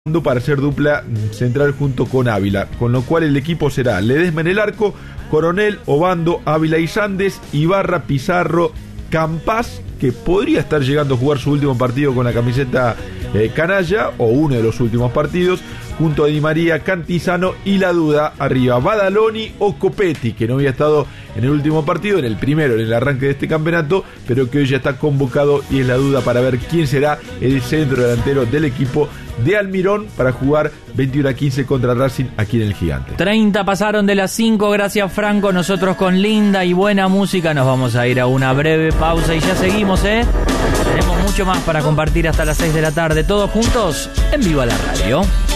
para ser dupla central junto con Ávila, con lo cual el equipo será Ledesma en el arco, Coronel, Obando, Ávila y Sandes, Ibarra, Pizarro, Campás, que podría estar llegando a jugar su último partido con la camiseta canalla, o uno de los últimos partidos, junto a Di María, Cantizano y la duda arriba, Badaloni o Copetti, que no había estado en el último partido, en el primero, en el arranque de este campeonato, pero que hoy ya está convocado y es la duda para ver quién será el centro delantero del equipo de Almirón para jugar 21-15 contra Racing aquí en el Gigante. 30 pasaron de las 5, gracias Franco. Nosotros con linda y buena música nos vamos a ir a una breve pausa y ya seguimos, Tenemos mucho más para compartir hasta las 6 de la tarde, todos juntos en Viva la Radio.